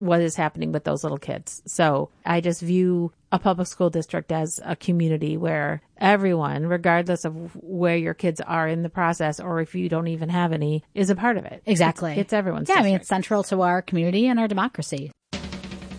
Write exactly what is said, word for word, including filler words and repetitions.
what is happening with those little kids. So I just view a public school district as a community where everyone, regardless of where your kids are in the process, or if you don't even have any, is a part of it. Exactly. It's, it's everyone's Yeah, district. I mean, it's central to our community and our democracy.